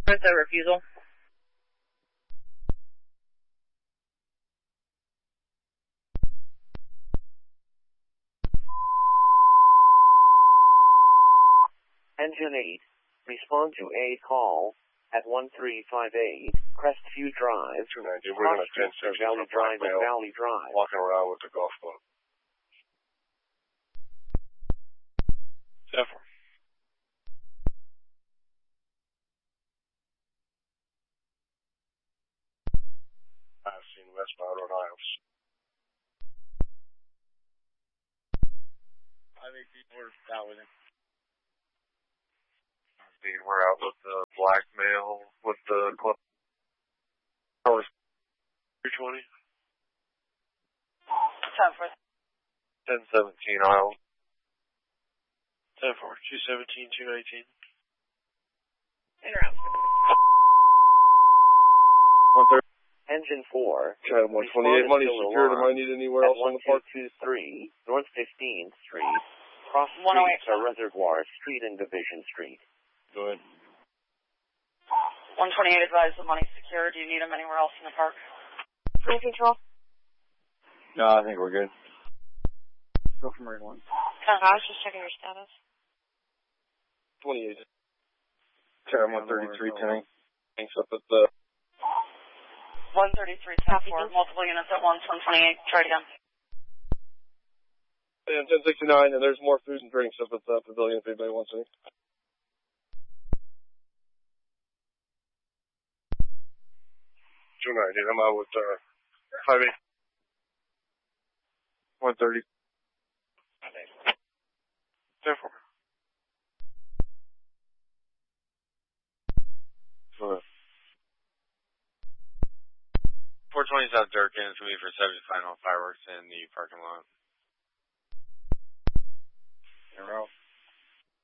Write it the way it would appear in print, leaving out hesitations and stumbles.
Where's the refusal? Engine 8, respond to a call at 1358 Crestview Drive, we're going to 10-6 Valley Drive and Valley Drive. Walking around with the golf club. 7-4. I've seen westbound Rhode Isles. 518, we're out with him. We're out with the black male with the club. 320. 10-4. 1017 Isles. 10-4, 217, 219. Interrupt. 130. Engine 4, Chad 128, money secured. Am I need anywhere else on the park? 1223 North 15th Street, cross 108. street to Reservoir Street and Division Street. Go ahead. 128 advised the money's secure. Do you need him anywhere else in the park? Free control. No, I think we're good. Go for Marine 1. I was just checking your status. 28. Chad 133, 10. Thanks up at the... 133, 10-4. Multiple units at once, 128. Try it again. And 1069, and there's more food and drinks up at the pavilion if anybody wants any. 290, I'm out with 58. 130. 10-4. Go ahead. 420 South Durkin, it's going to be for 70 final fireworks in the parking lot. You're out.